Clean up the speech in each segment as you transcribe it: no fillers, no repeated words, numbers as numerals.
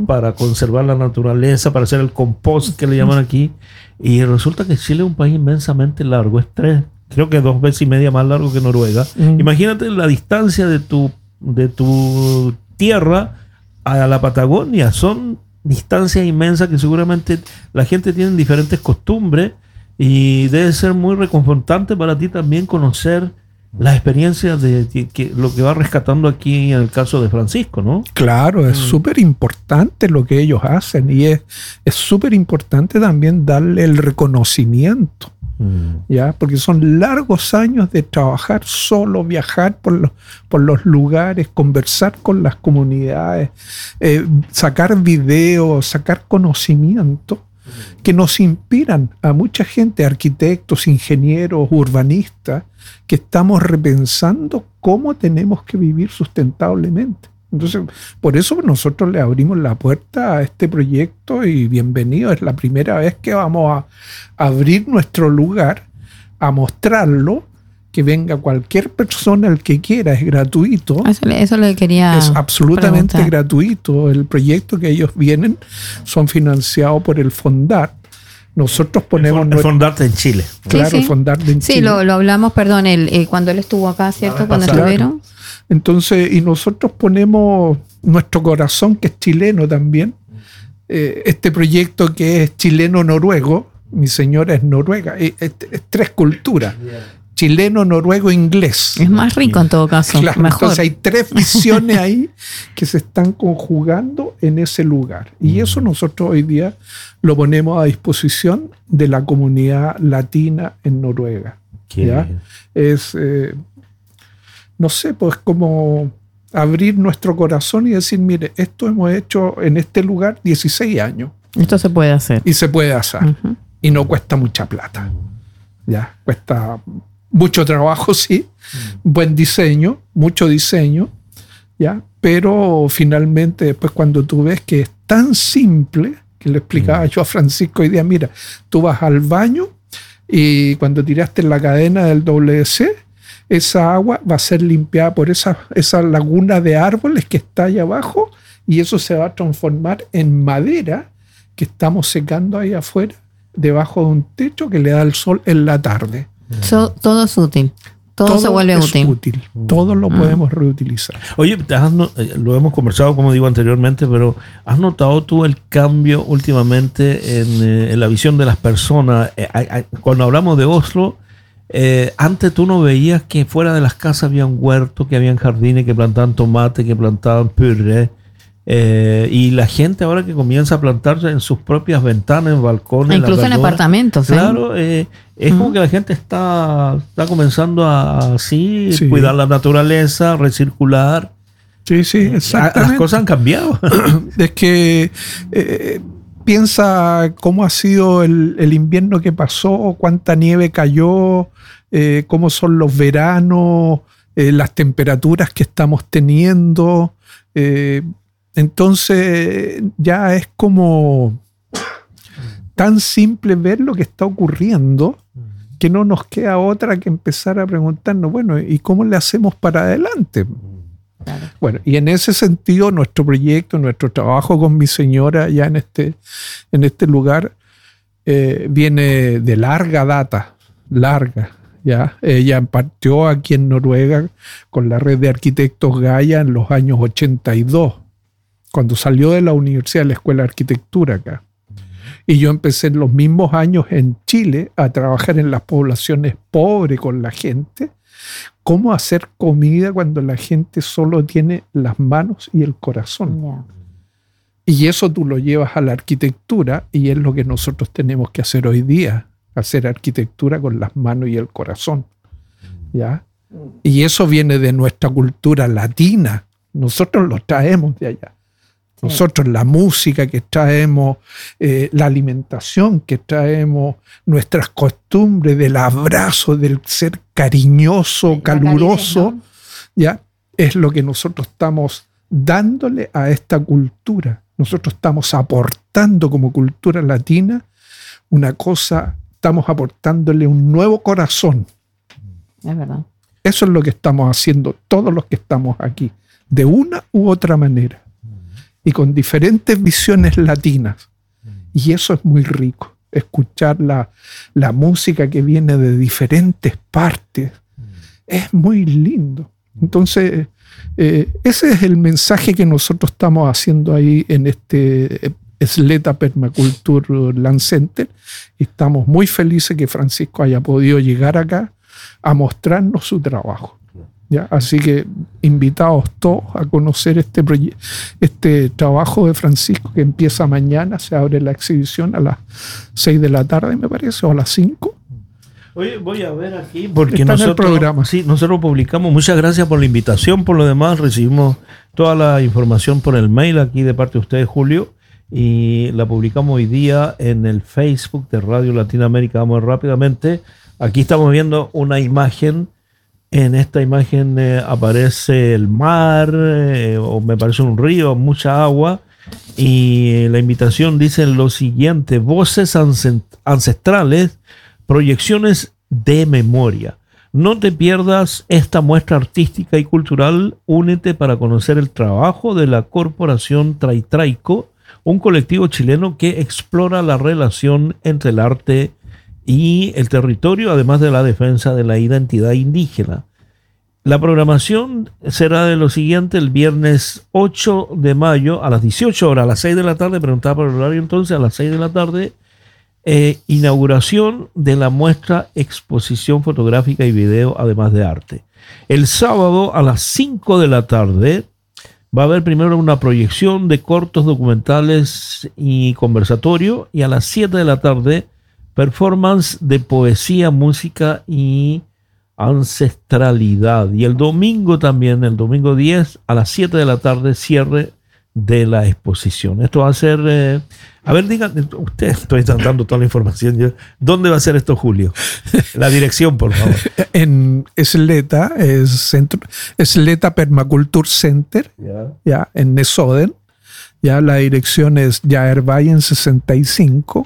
para conservar la naturaleza, para hacer el compost que le llaman aquí. Y resulta que Chile es un país inmensamente largo, creo que 2 veces y media más largo que Noruega. Imagínate la distancia de tu tierra a la Patagonia. Son distancias inmensas que seguramente la gente tiene diferentes costumbres y debe ser muy reconfortante para ti también conocer las experiencias de lo que va rescatando aquí en el caso de Francisco, ¿no? Claro, es súper importante lo que ellos hacen y es súper importante también darle el reconocimiento. ¿Ya? Porque son largos años de trabajar solo, viajar por los lugares, conversar con las comunidades, sacar videos, sacar conocimiento que nos inspiran a mucha gente, arquitectos, ingenieros, urbanistas, que estamos repensando cómo tenemos que vivir sustentablemente. Entonces, por eso nosotros le abrimos la puerta a este proyecto y bienvenido. Es la primera vez que vamos a abrir nuestro lugar, a mostrarlo, que venga cualquier persona, el que quiera, es gratuito. Eso le quería Es absolutamente preguntar. Gratuito. El proyecto que ellos vienen son financiados por el Fondart. Nosotros ponemos... El Fondart en Chile. Claro, Sí. el Fondart en Sí, Chile. lo hablamos, perdón, cuando él estuvo acá, ¿cierto? Cuando pasada. estuvieron. Entonces, y nosotros ponemos nuestro corazón, que es chileno también, este proyecto que es chileno-noruego. Mi señora es noruega, es 3 culturas, chileno, noruego, inglés. Es más rico en todo caso, Claro, mejor. entonces hay 3 visiones ahí que se están conjugando en ese lugar. Y eso nosotros hoy día lo ponemos a disposición de la comunidad latina en Noruega. ¿Ya? Es... no sé, pues como abrir nuestro corazón y decir, mire, esto hemos hecho en este lugar 16 años. Esto se puede hacer. Y se puede hacer. Ujú. Y no cuesta mucha plata. Ya, cuesta mucho trabajo, sí. Buen diseño, mucho diseño. Ya, pero finalmente después cuando tú ves que es tan simple, que le explicaba yo a Francisco hoy día, mira, tú vas al baño y cuando tiraste la cadena del WC, esa agua va a ser limpiada por esa laguna de árboles que está allá abajo y eso se va a transformar en madera que estamos secando ahí afuera debajo de un techo que le da el sol en la tarde. Todo es útil. Todo se vuelve es útil. Todo lo podemos reutilizar. Oye, lo hemos conversado, como digo anteriormente, pero ¿has notado tú el cambio últimamente en la visión de las personas? Cuando hablamos de Oslo, antes tú no veías que fuera de las casas había un huerto, que habían jardines, que plantaban tomate, que plantaban puré. Y la gente ahora que comienza a plantarse en sus propias ventanas, en balcones, Incluso en apartamentos. Claro, es como que la gente está comenzando a así cuidar la naturaleza, recircular. Sí, exactamente. Las cosas han cambiado. Es que piensa cómo ha sido el invierno que pasó, cuánta nieve cayó, cómo son los veranos, las temperaturas que estamos teniendo. Entonces ya es como tan simple ver lo que está ocurriendo que no nos queda otra que empezar a preguntarnos, bueno, ¿y cómo le hacemos para adelante? Claro. Bueno, y en ese sentido nuestro proyecto, nuestro trabajo con mi señora ya en este lugar viene de larga data, ¿ya? Ella partió aquí en Noruega con la red de arquitectos Gaia en los años 82, cuando salió de la universidad, de la Escuela de Arquitectura acá. Y yo empecé en los mismos años en Chile a trabajar en las poblaciones pobres con la gente, cómo hacer comida cuando la gente solo tiene las manos y el corazón. Yeah. Y eso tú lo llevas a la arquitectura y es lo que nosotros tenemos que hacer hoy día, hacer arquitectura con las manos y el corazón. ¿Ya? Y eso viene de nuestra cultura latina. Nosotros lo traemos de allá. Nosotros la música que traemos, la alimentación que traemos, nuestras costumbres del abrazo, del ser cariñoso, caluroso, calidez, ¿no? ¿ya? Es lo que nosotros estamos dándole a esta cultura. Nosotros estamos aportando como cultura latina una cosa, estamos aportándole un nuevo corazón. Es verdad. Eso es lo que estamos haciendo todos los que estamos aquí, de una u otra manera. y con diferentes visiones latinas. Y eso es muy rico, escuchar la música que viene de diferentes partes. Es muy lindo. Entonces, ese es el mensaje que nosotros estamos haciendo ahí en este Isleta Permaculture Land Center. Y estamos muy felices que Francisco haya podido llegar acá a mostrarnos su trabajo. ¿Ya? Así que invitados todos a conocer este trabajo de Francisco, que empieza mañana. Se abre la exhibición a las 6 de la tarde, me parece, o a las 5. Oye, voy a ver aquí, porque está en el programa. Sí, nosotros publicamos. Muchas gracias por la invitación. Por lo demás, recibimos toda la información por el mail aquí de parte de ustedes, Julio, y la publicamos hoy día en el Facebook de Radio Latinoamérica. Vamos rápidamente. Aquí estamos viendo una imagen. En esta imagen aparece el mar, o me parece un río, mucha agua, y la invitación dice lo siguiente: voces ancestrales, proyecciones de memoria. No te pierdas esta muestra artística y cultural. Únete para conocer el trabajo de la Corporación Traitraico, un colectivo chileno que explora la relación entre el arte y el territorio, además de la defensa de la identidad indígena. La programación será de lo siguiente: el viernes 8 de mayo a las 18 horas, a las 6 de la tarde, preguntaba por el horario entonces, a las 6 de la tarde, inauguración de la muestra exposición fotográfica y video, además de arte. El sábado a las 5 de la tarde va a haber primero una proyección de cortos documentales y conversatorio, y a las 7 de la tarde performance de poesía, música y ancestralidad. Y el domingo también, el domingo 10 a las 7 de la tarde, cierre de la exposición. Esto va a ser... a ver, digan, ustedes, estoy dando toda la información. ¿Dónde va a ser esto, Julio? La dirección, por favor. En Isleta, Isleta Permaculture Center, ya, en Nesoden. Ya, la dirección es Jaerbayen 65.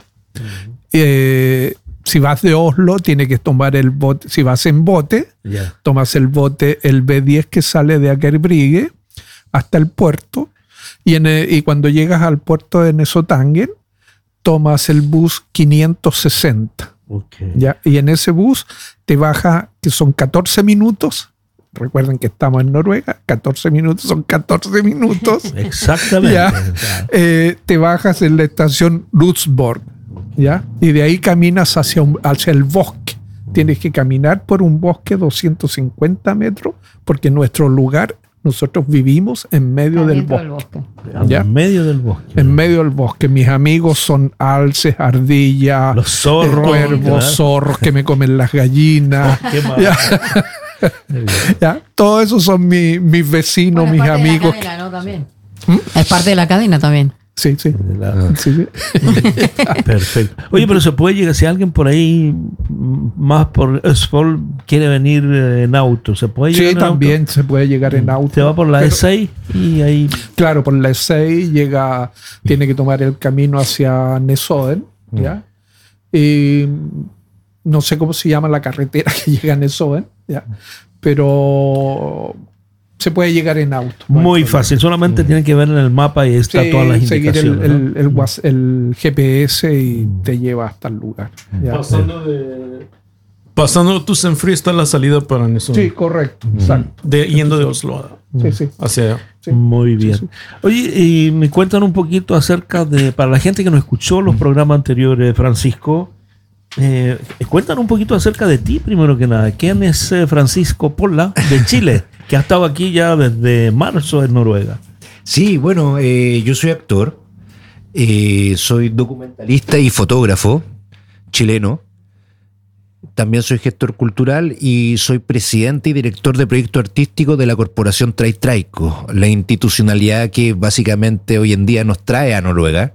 Si vas de Oslo, tienes que tomar el bote. Si vas en bote, tomas el bote, el B10 que sale de Akerbrygge hasta el puerto. Y cuando llegas al puerto de Nesotangen, tomas el bus 560. Okay. ¿Ya? Y en ese bus te baja, que son 14 minutos. Recuerden que estamos en Noruega, 14 minutos son 14 minutos. Exactamente. ¿Ya? Te bajas en la estación Rudsborg. ¿Ya? Y de ahí caminas hacia el bosque. Tienes que caminar por un bosque 250 metros, porque nuestro lugar, nosotros vivimos en medio del bosque. ¿Ya? En medio del bosque. En medio del bosque. Mis amigos son alces, ardillas, los zorros, cuervos, zorros que me comen las gallinas. Qué ¿Ya? ¿Ya? Todo eso son mis vecinos, mis amigos. Cadena, ¿no? También. Es parte de la cadena también. Sí. Sí. Perfecto. Oye, pero se puede llegar, si alguien por ahí más por Østfold quiere venir en auto, ¿se puede llegar en auto? Sí, también se puede llegar en auto. Se va por la E6 y ahí... Claro, por la E6 tiene que tomar el camino hacia Nesoden, ¿ya? Y no sé cómo se llama la carretera que llega a Nesoden, ¿ya? Pero... se puede llegar en auto. Muy fácil, solamente tienen que ver en el mapa y está todas las indicaciones. Seguir el GPS y te lleva hasta el lugar. Pasando Tusenfree está la salida para Nesoden. Sí, correcto. Exacto. Yendo de Oslo hacia allá. Sí. Muy bien. Sí. Oye, y me cuentan un poquito acerca de, para la gente que no escuchó los programas anteriores, Francisco, cuentan un poquito acerca de ti, primero que nada. ¿Quién es Francisco Pola, de Chile, que ha estado aquí ya desde marzo en Noruega? Sí, bueno, yo soy actor, soy documentalista y fotógrafo chileno. También soy gestor cultural y soy presidente y director de proyectos artísticos de la Corporación Traitraico, la institucionalidad que básicamente hoy en día nos trae a Noruega.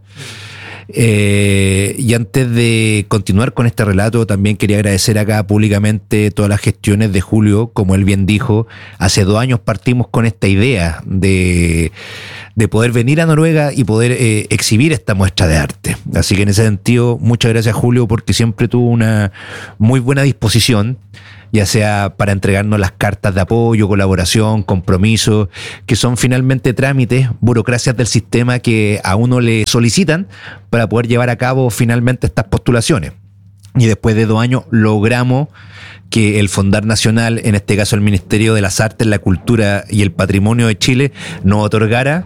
Y antes de continuar con este relato, también quería agradecer acá públicamente todas las gestiones de Julio. Como él bien dijo, hace 2 años partimos con esta idea de poder venir a Noruega y poder exhibir esta muestra de arte. Así que en ese sentido, muchas gracias, Julio, porque siempre tuvo una muy buena disposición. ya sea para entregarnos las cartas de apoyo, colaboración, compromiso, que son finalmente trámites, burocracias del sistema que a uno le solicitan para poder llevar a cabo finalmente estas postulaciones. Y después de 2 años logramos que el Fondar Nacional, en este caso el Ministerio de las Artes, la Cultura y el Patrimonio de Chile, nos otorgara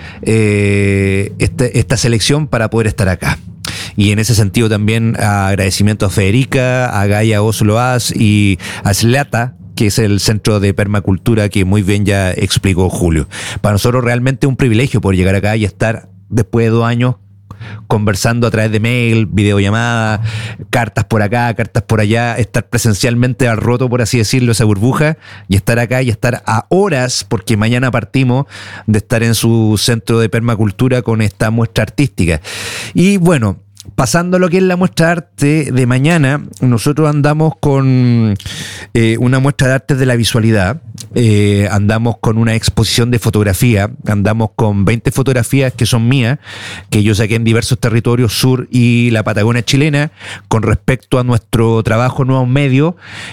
esta selección para poder estar acá. Y en ese sentido también agradecimiento a Federica, a Gaia Oslo As y a Slata, que es el Centro de Permacultura que muy bien ya explicó Julio. Para nosotros realmente un privilegio poder llegar acá y estar después de 2 años conversando a través de mail, videollamada, cartas por acá, cartas por allá, estar presencialmente al roto, por así decirlo, esa burbuja, y estar acá y estar a horas, porque mañana partimos de estar en su centro de permacultura con esta muestra artística. Y bueno, pasando a lo que es la muestra de arte de mañana, nosotros andamos con una muestra de artes de la visualidad, andamos con una exposición de fotografía, andamos con 20 fotografías que son mías, que yo saqué en diversos territorios sur y la Patagonia chilena, con respecto a nuestro trabajo en nuevos medios,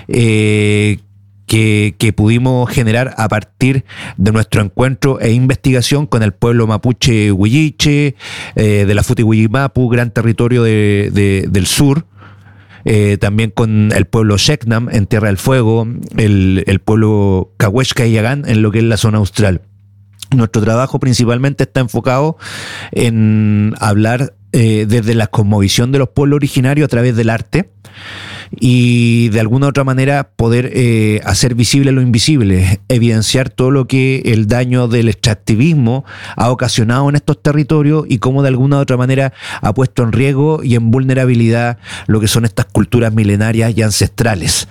que pudimos generar a partir de nuestro encuentro e investigación con el pueblo mapuche huilliche, de la Futi Huillimapu, gran territorio del sur, también con el pueblo Xecnam en Tierra del Fuego, el pueblo Cahuesca y Yagán en lo que es la zona austral. Nuestro trabajo principalmente está enfocado en hablar desde la cosmovisión de los pueblos originarios a través del arte, y de alguna u otra manera poder hacer visible lo invisible, evidenciar todo lo que el daño del extractivismo ha ocasionado en estos territorios y cómo de alguna u otra manera ha puesto en riesgo y en vulnerabilidad lo que son estas culturas milenarias y ancestrales.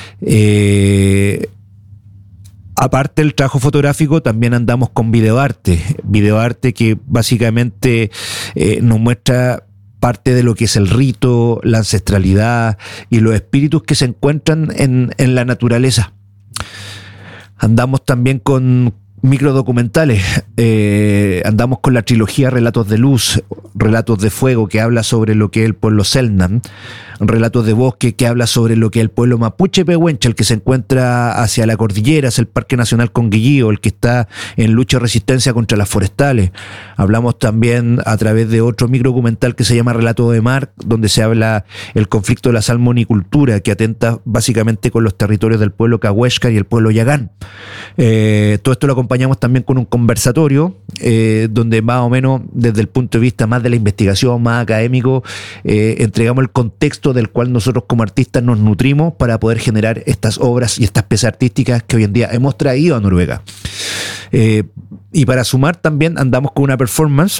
Aparte del trabajo fotográfico, también andamos con videoarte que básicamente nos muestra parte de lo que es el rito, la ancestralidad y los espíritus que se encuentran en la naturaleza. Andamos también con microdocumentales, andamos con la trilogía Relatos de Luz, Relatos de Fuego, que habla sobre lo que es el pueblo Selknam, Relatos de Bosque, que habla sobre lo que es el pueblo mapuche pehuenche, el que se encuentra hacia la cordillera, es el Parque Nacional Conguillío, el que está en lucha y resistencia contra las forestales. Hablamos también a través de otro microdocumental que se llama Relato de Mar, donde se habla el conflicto de la salmonicultura, que atenta básicamente con los territorios del pueblo Cahuéscar y el pueblo Yagán. Todo esto lo acompañamos también con un conversatorio, donde más o menos desde el punto de vista más de la investigación, más académico, entregamos el contexto del cual nosotros como artistas nos nutrimos para poder generar estas obras y estas piezas artísticas que hoy en día hemos traído a Noruega. Y para sumar también andamos con una performance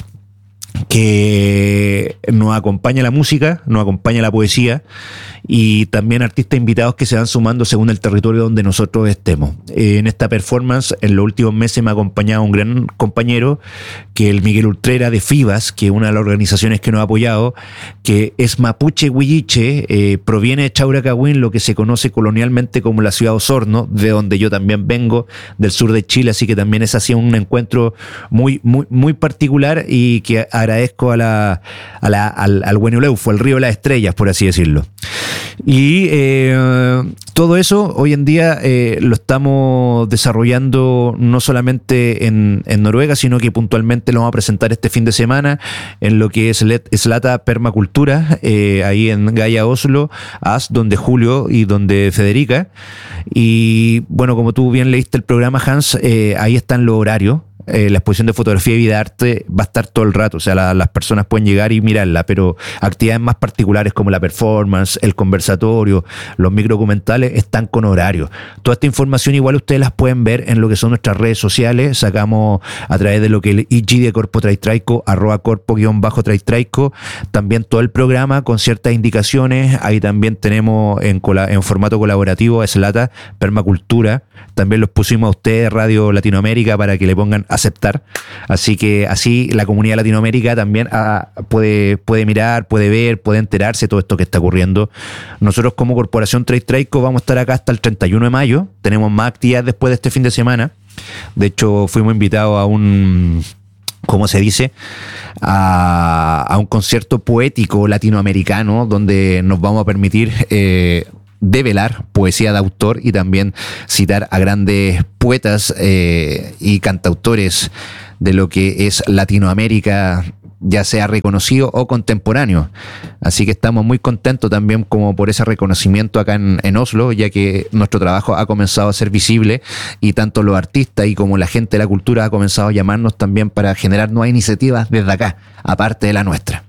que nos acompaña la música, nos acompaña la poesía y también artistas invitados que se van sumando según el territorio donde nosotros estemos. En esta performance, en los últimos meses me ha acompañado un gran compañero, que es el Miguel Ultrera de FIBAS, que es una de las organizaciones que nos ha apoyado, que es mapuche huilliche, proviene de Chauracahuín, lo que se conoce colonialmente como la ciudad de Osorno, de donde yo también vengo, del sur de Chile, así que también es así un encuentro muy particular y que agradezco al Huenuleufo, el río de las estrellas, por así decirlo. Y todo eso hoy en día lo estamos desarrollando no solamente en Noruega, sino que puntualmente lo vamos a presentar este fin de semana en lo que es Slata Permacultura, ahí en Gaia Oslo As, donde Julio y donde Federica. Y bueno, como tú bien leíste el programa, Hans, ahí están los horarios. La exposición de fotografía y videoarte va a estar todo el rato, o sea, las personas pueden llegar y mirarla, pero actividades más particulares como la performance, el conversatorio, los microdocumentales están con horario. Toda esta información igual ustedes las pueden ver en lo que son nuestras redes sociales. Sacamos a través de lo que el IG de Corpo Traitraico, @corpo_traitraico, también todo el programa con ciertas indicaciones. Ahí también tenemos en formato colaborativo a Slata Permacultura, también los pusimos a ustedes, Radio Latinoamérica, para que le pongan aceptar, así que así la comunidad de Latinoamérica también puede mirar, puede ver, puede enterarse de todo esto que está ocurriendo. Nosotros como Corporación Traitraico vamos a estar acá hasta el 31 de mayo, tenemos más actividades después de este fin de semana. De hecho fuimos invitados a un, ¿cómo se dice?, a un concierto poético latinoamericano donde nos vamos a permitir develar poesía de autor y también citar a grandes poetas y cantautores de lo que es Latinoamérica, ya sea reconocido o contemporáneo. Así que estamos muy contentos también como por ese reconocimiento acá en Oslo, ya que nuestro trabajo ha comenzado a ser visible y tanto los artistas y como la gente de la cultura ha comenzado a llamarnos también para generar nuevas iniciativas desde acá, aparte de la nuestra.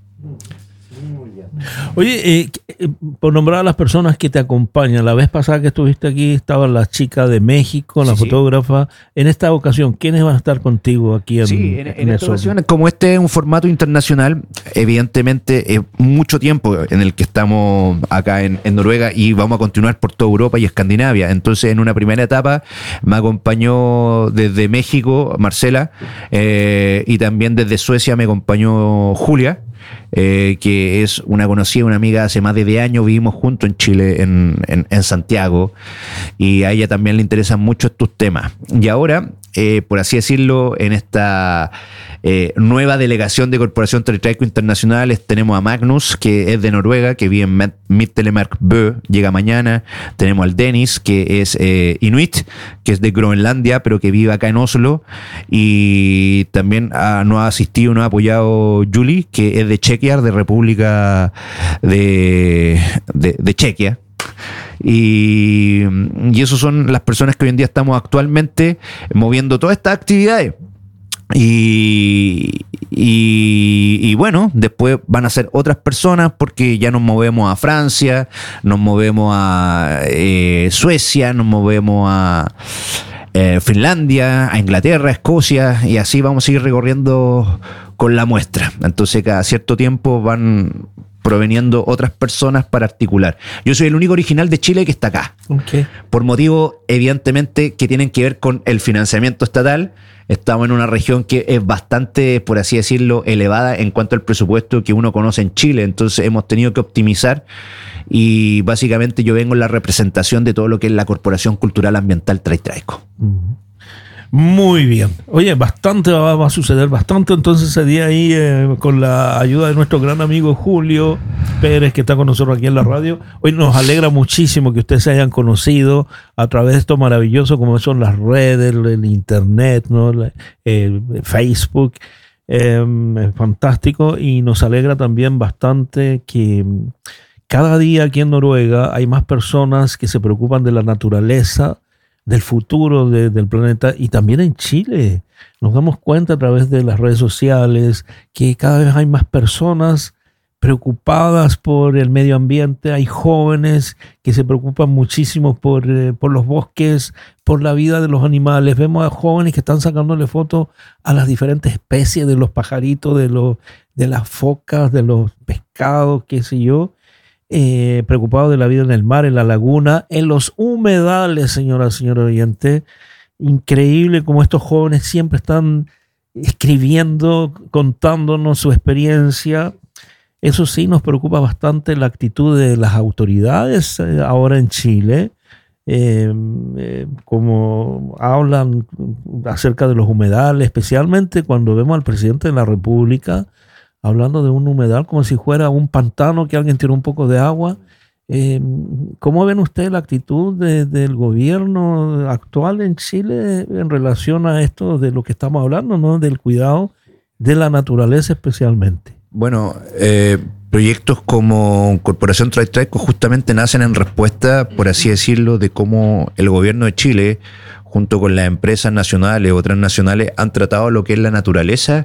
Oye, por nombrar a las personas que te acompañan, la vez pasada que estuviste aquí estaba la chica de México, la fotógrafa. En esta ocasión, ¿quiénes van a estar contigo aquí en esta ocasión? Como este es un formato internacional, evidentemente es mucho tiempo en el que estamos acá en Noruega y vamos a continuar por toda Europa y Escandinavia. Entonces, en una primera etapa me acompañó desde México Marcela y también desde Suecia me acompañó Julia. Que es una conocida, una amiga hace más de 10 años, vivimos juntos en Chile, en Santiago, y a ella también le interesan mucho estos temas. Y ahora, por así decirlo, en esta nueva delegación de Corporación Traitraico Internacionales tenemos a Magnus, que es de Noruega, que vive en Midtelemark Bø, llega mañana. Tenemos al Dennis, que es Inuit, que es de Groenlandia, pero que vive acá en Oslo. Y también nos ha asistido, nos ha apoyado Julie, que es de Chequia, de República de Chequia. Y esos son las personas que hoy en día estamos actualmente moviendo todas estas actividades. Y bueno, después van a ser otras personas porque ya nos movemos a Francia, nos movemos a Suecia, nos movemos a Finlandia, a Inglaterra, a Escocia, y así vamos a seguir recorriendo con la muestra. Entonces cada cierto tiempo van proveniendo otras personas para articular. Yo soy el único original de Chile que está acá. Okay. Por motivos, evidentemente, que tienen que ver con el financiamiento estatal. Estamos en una región que es bastante, por así decirlo, elevada en cuanto al presupuesto que uno conoce en Chile. Entonces hemos tenido que optimizar y básicamente yo vengo en la representación de todo lo que es la Corporación Cultural Ambiental Traitraico. Muy bien. Oye, bastante va a suceder, bastante entonces ese día ahí con la ayuda de nuestro gran amigo Julio Pérez, que está con nosotros aquí en la radio. Hoy nos alegra muchísimo que ustedes se hayan conocido a través de esto maravilloso como son las redes, el internet, ¿no? Facebook. Es fantástico y nos alegra también bastante que cada día aquí en Noruega hay más personas que se preocupan de la naturaleza, del futuro del planeta, y también en Chile. Nos damos cuenta a través de las redes sociales que cada vez hay más personas preocupadas por el medio ambiente. Hay jóvenes que se preocupan muchísimo por los bosques, por la vida de los animales. Vemos a jóvenes que están sacándole fotos a las diferentes especies de los pajaritos, de las focas, de los pescados, qué sé yo. Preocupados de la vida en el mar, en la laguna, en los humedales, señora oyente. Increíble como estos jóvenes siempre están escribiendo, contándonos su experiencia. Eso sí, nos preocupa bastante la actitud de las autoridades ahora en Chile, como hablan acerca de los humedales, especialmente cuando vemos al presidente de la República hablando de un humedal como si fuera un pantano que alguien tiró un poco de agua. ¿Cómo ven ustedes la actitud del gobierno actual en Chile en relación a esto de lo que estamos hablando, ¿no? Del cuidado de la naturaleza especialmente? Bueno, proyectos como Corporación Traitraico justamente nacen en respuesta, por así decirlo, de cómo el gobierno de Chile, junto con las empresas nacionales o transnacionales, han tratado lo que es la naturaleza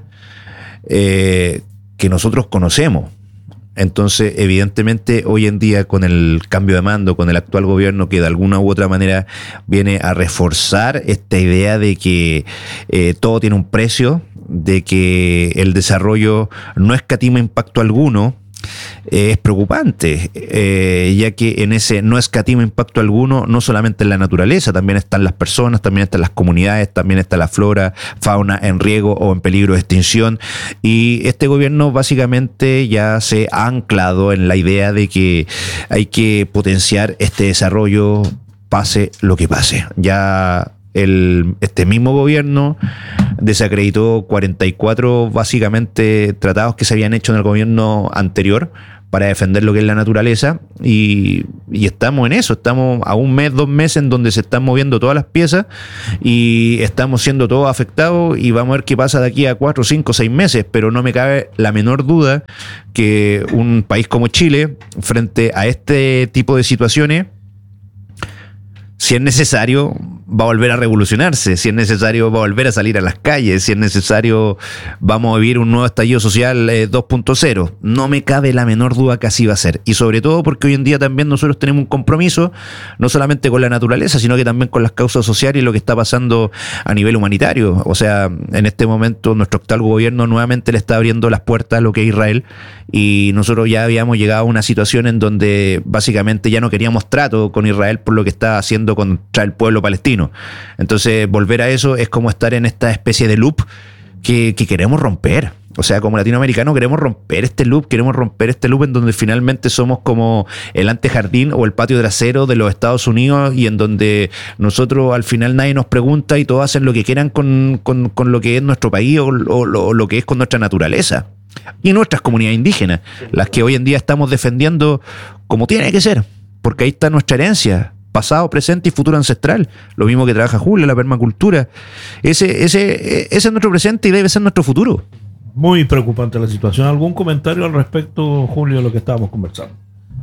que nosotros conocemos. Entonces, evidentemente, hoy en día, con el cambio de mando, con el actual gobierno que de alguna u otra manera viene a reforzar esta idea de que todo tiene un precio, de que el desarrollo no escatima impacto alguno, es preocupante, ya que en ese no escatima impacto alguno, no solamente en la naturaleza, también están las personas, también están las comunidades, también está la flora, fauna en riesgo o en peligro de extinción. Y este gobierno básicamente ya se ha anclado en la idea de que hay que potenciar este desarrollo pase lo que pase. Ya este mismo gobierno desacreditó 44 básicamente tratados que se habían hecho en el gobierno anterior para defender lo que es la naturaleza, y estamos en eso, estamos a un mes, 2 meses en donde se están moviendo todas las piezas y estamos siendo todos afectados, y vamos a ver qué pasa de aquí a 4, 5, 6 meses, pero no me cabe la menor duda que un país como Chile, frente a este tipo de situaciones, si es necesario, va a volver a revolucionarse, si es necesario, va a volver a salir a las calles, si es necesario, vamos a vivir un nuevo estallido social 2.0. No me cabe la menor duda que así va a ser. Y sobre todo porque hoy en día también nosotros tenemos un compromiso, no solamente con la naturaleza, sino que también con las causas sociales y lo que está pasando a nivel humanitario. O sea, en este momento nuestro actual gobierno nuevamente le está abriendo las puertas a lo que es Israel, y nosotros ya habíamos llegado a una situación en donde básicamente ya no queríamos trato con Israel por lo que está haciendo contra el pueblo palestino. Entonces, volver a eso es como estar en esta especie de loop que queremos romper. O sea, como latinoamericanos queremos romper este loop en donde finalmente somos como el antejardín o el patio trasero de los Estados Unidos, y en donde nosotros al final nadie nos pregunta y todos hacen lo que quieran con lo que es nuestro país o lo que es con nuestra naturaleza. Y nuestras comunidades indígenas, las que hoy en día estamos defendiendo como tiene que ser, porque ahí está nuestra herencia, pasado, presente y futuro ancestral. Lo mismo que trabaja Julio, la permacultura. Ese es nuestro presente y debe ser nuestro futuro. Muy preocupante la situación. ¿Algún comentario al respecto, Julio, de lo que estábamos conversando?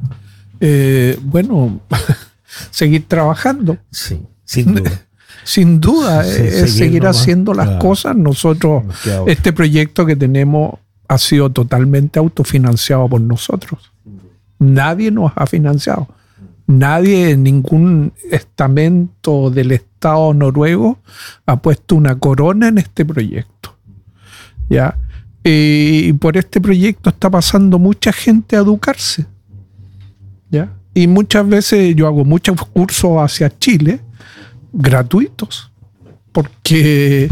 Bueno, seguir trabajando. Sí, sin duda. Sin duda, es seguir haciendo las cosas. Nosotros, este proyecto que tenemos ha sido totalmente autofinanciado por nosotros. Nadie nos ha financiado. Nadie, ningún estamento del Estado noruego ha puesto una corona en este proyecto. ¿Ya? Y por este proyecto está pasando mucha gente a educarse. ¿Ya? Y muchas veces yo hago muchos cursos hacia Chile gratuitos, porque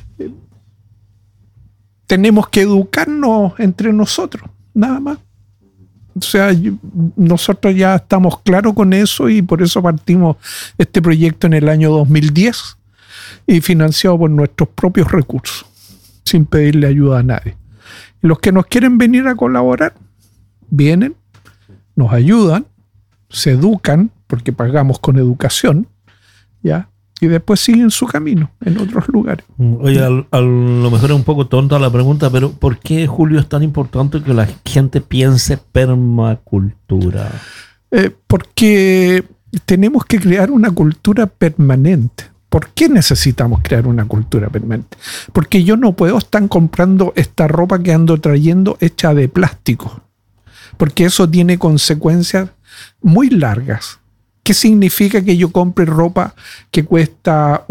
tenemos que educarnos entre nosotros, nada más. O sea, nosotros ya estamos claros con eso, y por eso partimos este proyecto en el año 2010 y financiado por nuestros propios recursos, sin pedirle ayuda a nadie. Y los que nos quieren venir a colaborar, vienen, nos ayudan, se educan, porque pagamos con educación, ¿ya? Y después siguen su camino en otros lugares. Oye, a lo mejor es un poco tonta la pregunta, pero ¿por qué, Julio, es tan importante que la gente piense permacultura? Porque tenemos que crear una cultura permanente. ¿Por qué necesitamos crear una cultura permanente? Porque yo no puedo estar comprando esta ropa que ando trayendo hecha de plástico, porque eso tiene consecuencias muy largas. ¿Qué significa que yo compre ropa que cuesta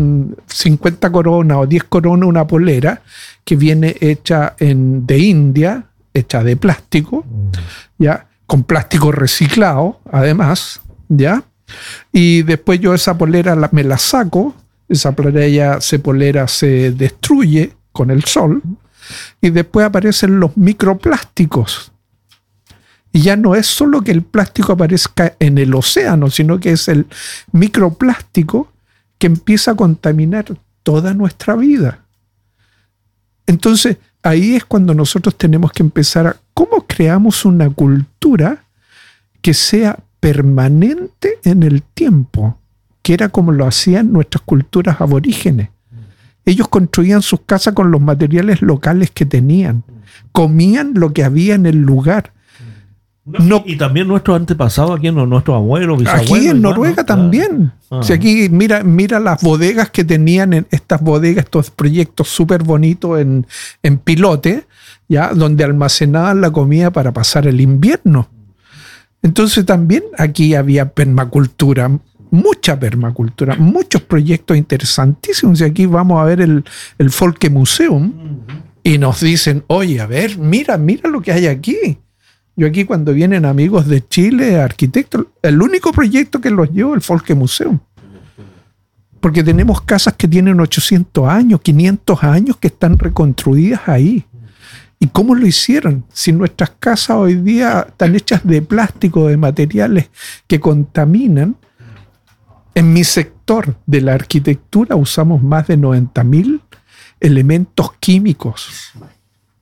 50 coronas o 10 coronas una polera que viene hecha de India, hecha de plástico, ¿ya? Con plástico reciclado, además, ¿ya? Y después yo esa polera me la saco, esa polera se destruye con el sol, y después aparecen los microplásticos. Y ya no es solo que el plástico aparezca en el océano, sino que es el microplástico que empieza a contaminar toda nuestra vida. Entonces, ahí es cuando nosotros tenemos que empezar a cómo creamos una cultura que sea permanente en el tiempo, que era como lo hacían nuestras culturas aborígenes. Ellos construían sus casas con los materiales locales que tenían, comían lo que había en el lugar. No, y también nuestros antepasados aquí, nuestros abuelos, bisabuelos. Aquí en Noruega también. Si aquí mira las bodegas que tenían, estas bodegas, estos proyectos súper bonitos en Pilote, ¿ya? Donde almacenaban la comida para pasar el invierno. Entonces también aquí había permacultura, mucha permacultura, muchos proyectos interesantísimos. Y aquí vamos a ver el Folkemuseum y nos dicen, oye, a ver, mira lo que hay aquí. Yo aquí cuando vienen amigos de Chile, arquitectos, el único proyecto que los llevo es el Folkemuseum. Porque tenemos casas que tienen 800 años, 500 años que están reconstruidas ahí. ¿Y cómo lo hicieron? Si nuestras casas hoy día están hechas de plástico, de materiales que contaminan. En mi sector de la arquitectura usamos más de 90.000 elementos químicos.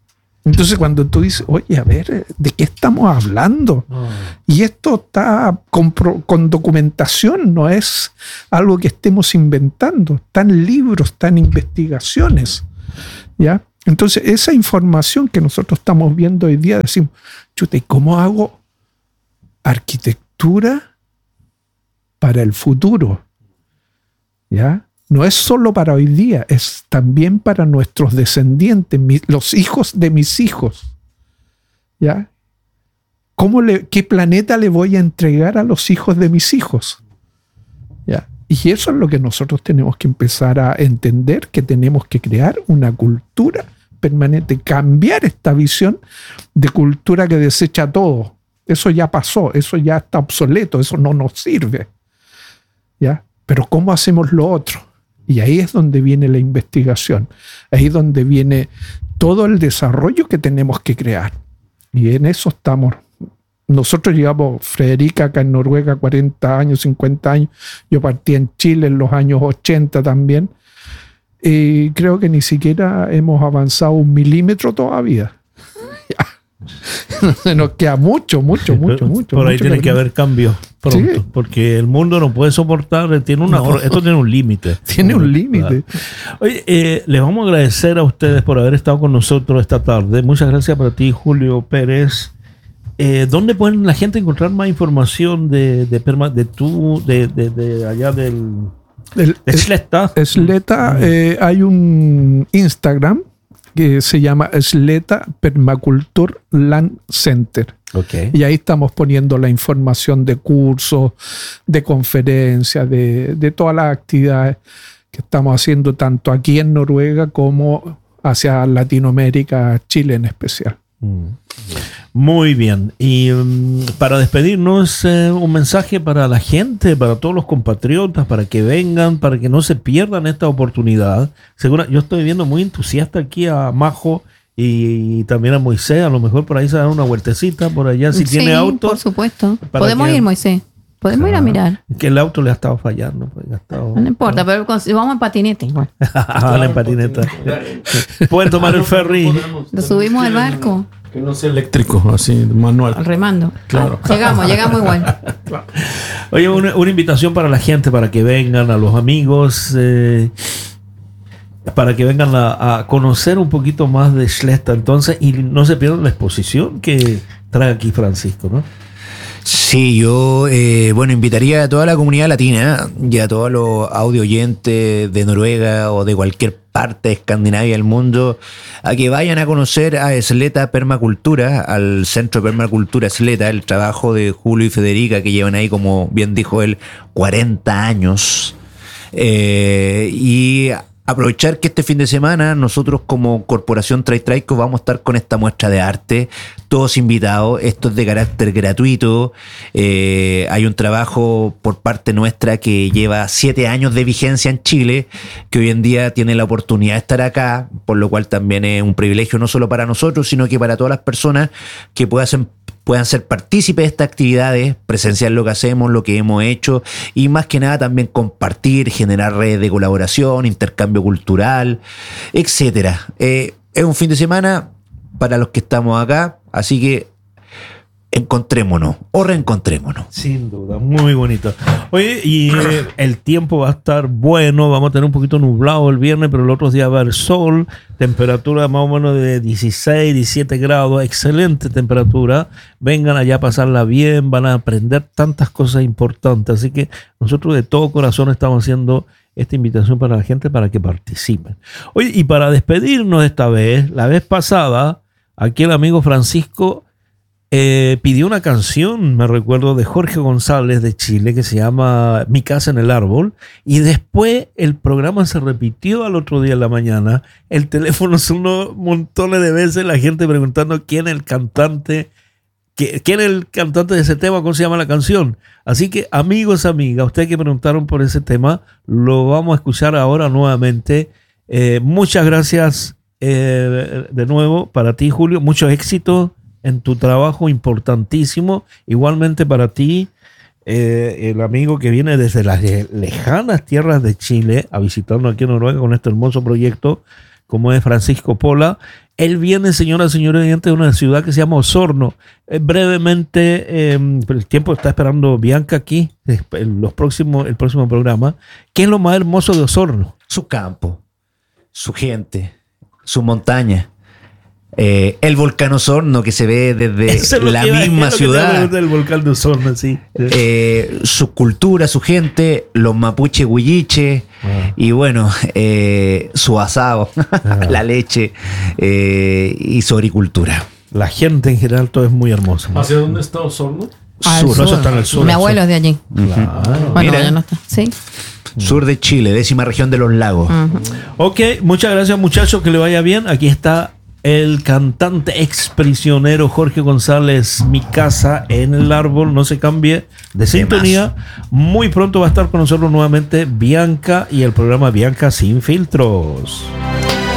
Entonces cuando tú dices, oye, a ver, ¿de qué estamos hablando? Y esto está con documentación, no es algo que estemos inventando. Están libros, están investigaciones, ¿ya? Entonces esa información que nosotros estamos viendo hoy día, decimos, chuta, ¿y cómo hago arquitectura para el futuro? ¿Ya? No es solo para hoy día, es también para nuestros descendientes, los hijos de mis hijos. ¿Ya? ¿Qué planeta le voy a entregar a los hijos de mis hijos? ¿Ya? Y eso es lo que nosotros tenemos que empezar a entender, que tenemos que crear una cultura permanente, cambiar esta visión de cultura que desecha todo. Eso ya pasó, eso ya está obsoleto, eso no nos sirve. ¿Ya? Pero ¿cómo hacemos lo otro? Y ahí es donde viene la investigación, ahí es donde viene todo el desarrollo que tenemos que crear. Y en eso estamos. Nosotros llevamos, Frederica acá en Noruega, 40 años, 50 años. Yo partí en Chile en los años 80 también. Y creo que ni siquiera hemos avanzado 1 milímetro todavía. Nos queda mucho. Por ahí tiene que haber cambios pronto, sí. Porque el mundo no puede soportar, esto tiene un límite. Tiene un límite. Oye, les vamos a agradecer a ustedes por haber estado con nosotros esta tarde. Muchas gracias para ti, Julio Pérez. ¿Dónde pueden la gente encontrar más información de allá de Sletta? Sletta, hay un Instagram que se llama Sletta Permaculture Land Center. Okay. Y ahí estamos poniendo la información de cursos, de conferencias, de todas las actividades que estamos haciendo tanto aquí en Noruega como hacia Latinoamérica, Chile en especial. Muy bien. Y para despedirnos, un mensaje para la gente, para todos los compatriotas, para que vengan, para que no se pierdan esta oportunidad. Yo estoy viendo muy entusiasta aquí a Majo y también a Moisés. A lo mejor por ahí se dan una vueltecita por allá si tiene auto. Por supuesto. Podemos ir, Moisés. Podemos ir a mirar. Que el auto le ha estado fallando. Pues, no importa, pero vamos en patinete igual. En patineta. Pueden tomar el ferry. Lo subimos al barco. Que no sea eléctrico, así, manual. Remando. Claro. Llegamos igual. Claro. Oye, una invitación para la gente, para que vengan, a los amigos, para que vengan a conocer un poquito más de Sletta, entonces, y no se pierdan la exposición que trae aquí Francisco, ¿no? Sí, yo invitaría a toda la comunidad latina y a todos los audio oyentes de Noruega o de cualquier parte de Escandinavia del mundo a que vayan a conocer a Sletta Permacultura, al Centro de Permacultura Sletta, el trabajo de Julio y Federica que llevan ahí, como bien dijo él, 40 años. Y aprovechar que este fin de semana nosotros como Corporación Traitraico vamos a estar con esta muestra de arte, todos invitados. Esto es de carácter gratuito. Hay un trabajo por parte nuestra que lleva 7 años de vigencia en Chile, que hoy en día tiene la oportunidad de estar acá, por lo cual también es un privilegio no solo para nosotros, sino que para todas las personas que puedan ser partícipes de estas actividades, presenciar lo que hacemos, lo que hemos hecho y más que nada también compartir, generar redes de colaboración, intercambio cultural, etcétera. Es un fin de semana para los que estamos acá, así que encontrémonos o reencontrémonos. Sin duda, muy bonito. Oye, y el tiempo va a estar bueno, vamos a tener un poquito nublado el viernes, pero el otro día va a haber sol, temperatura más o menos de 16, 17 grados, excelente temperatura. Vengan allá a pasarla bien, van a aprender tantas cosas importantes, así que nosotros de todo corazón estamos haciendo esta invitación para la gente para que participen. Oye, y para despedirnos esta vez, la vez pasada, aquí el amigo Francisco pidió una canción, me recuerdo, de Jorge González de Chile, que se llama Mi casa en el árbol, y después el programa se repitió al otro día en la mañana, el teléfono sonó montones de veces, la gente preguntando quién es el cantante de ese tema, cómo se llama la canción. Así que, amigos, amigas, ustedes que preguntaron por ese tema, lo vamos a escuchar ahora nuevamente. Muchas gracias de nuevo para ti, Julio, mucho éxito en tu trabajo importantísimo, igualmente para ti, el amigo que viene desde las lejanas tierras de Chile a visitarnos aquí en Noruega con este hermoso proyecto como es Francisco Pola. Él viene, señoras y señores, de una ciudad que se llama Osorno. Brevemente, el tiempo está esperando Bianca aquí, el próximo programa. ¿Qué es lo más hermoso de Osorno? Su campo, su gente, su montaña. El volcán Osorno que se ve desde la misma ciudad. El volcán de Osorno, sí. Su cultura, su gente, los mapuche huilliche y bueno, su asado, la leche y su agricultura. La gente en general, todo es muy hermoso. ¿Hacia dónde está Osorno? Al sur. Eso está en el sur. Mi abuelo es de allí. Claro. Bueno, Mira. ya no está. Sí. Sur de Chile, 10ª región de los lagos. Ok, muchas gracias, muchachos, que le vaya bien. Aquí está el cantante exprisionero Jorge González, Mi Casa en el Árbol. No se cambie de sintonía. Muy pronto va a estar con nosotros nuevamente Bianca y el programa Bianca Sin Filtros.